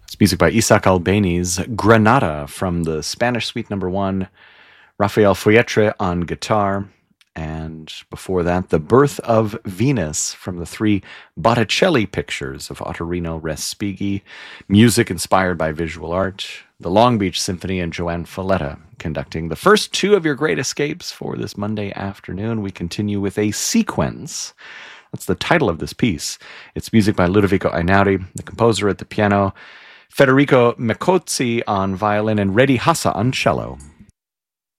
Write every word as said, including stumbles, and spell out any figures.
It's music by Isaac Albéniz, Granada from the Spanish Suite Number One, Rafael Foyetre on guitar, and before that, The Birth of Venus from the three Botticelli pictures of Ottorino Respighi, music inspired by visual art, the Long Beach Symphony, and Joanne Falletta conducting the first two of your great escapes for this Monday afternoon. We continue with a sequence. That's the title of this piece. It's music by Ludovico Einaudi, the composer at the piano, Federico Mecozzi on violin, and Redi Hassa on cello.